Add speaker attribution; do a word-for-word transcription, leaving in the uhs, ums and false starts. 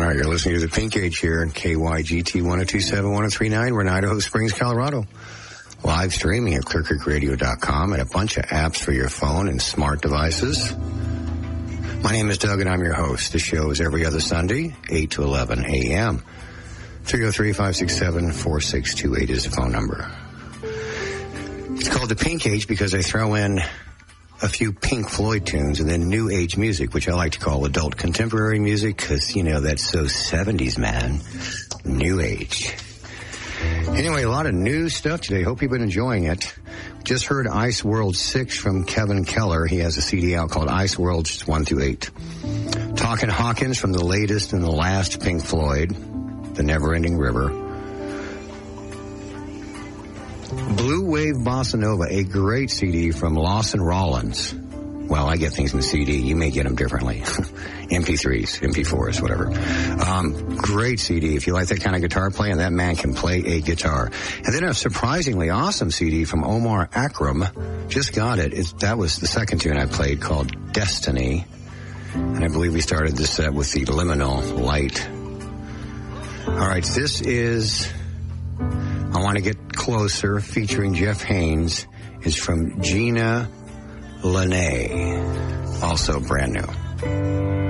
Speaker 1: right, you're listening to the Pink Age here in K Y G T one oh two seven, one oh three nine. We're in Idaho Springs, Colorado. Live streaming at clear creek radio dot com and a bunch of apps for your phone and smart devices. My name is Doug and I'm your host. The show is every other Sunday, eight to eleven a.m. three oh three, five six seven, four six two eight is the phone number. It's called the Pink Age because I throw in a few Pink Floyd tunes and then new age music, which I like to call adult contemporary music because, you know, that's so seventies, man. New age. Anyway, a lot of new stuff today. Hope you've been enjoying it. Just heard Ice World six from Kevin Keller. He has a C D out called Ice Worlds one through eight. Talkin' Hawkins from the latest and the last Pink Floyd, The Never-Ending River. Blue Wave Bossa Nova, a great C D from Lawson Rollins. Well, I get things in the C D. You may get them differently. M P threes, M P fours, whatever. Um, great C D. If you like that kind of guitar playing, that man can play a guitar. And then a surprisingly awesome C D from Omar Akram. Just got it. It's, that was the second tune I played called Destiny. And I believe we started this set with the Liminal Light. All right, this is I Want to Get Closer featuring Jeff Haynes. Is from Gina Lene, also brand new.